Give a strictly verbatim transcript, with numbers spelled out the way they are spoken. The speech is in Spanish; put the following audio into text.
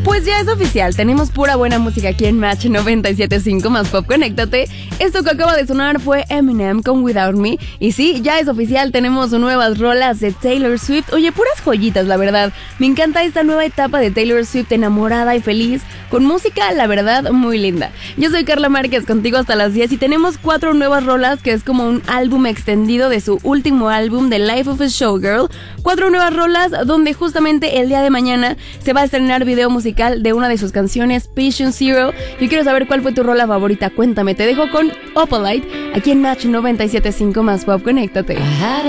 Pues ya es oficial, tenemos pura buena música aquí en Match noventa y siete punto cinco más Pop, conéctate. Esto que acaba de sonar fue Eminem con Without Me. Y sí, ya es oficial, tenemos nuevas rolas de Taylor Swift. Oye, puras joyitas, la verdad. Me encanta esta nueva etapa de Taylor Swift, enamorada y feliz, con música, la verdad, muy linda. Yo soy Carla Márquez, contigo hasta las diez, y tenemos cuatro nuevas rolas que es como un álbum extendido de su último álbum, The Life of a Showgirl. Cuatro nuevas rolas donde justamente el día de mañana se va a estrenar video musical de una de sus canciones, Patient Zero. Yo quiero saber cuál fue tu rola favorita, cuéntame. Te dejo con Opalite aquí en Match noventa y siete punto cinco más Pop, conéctate.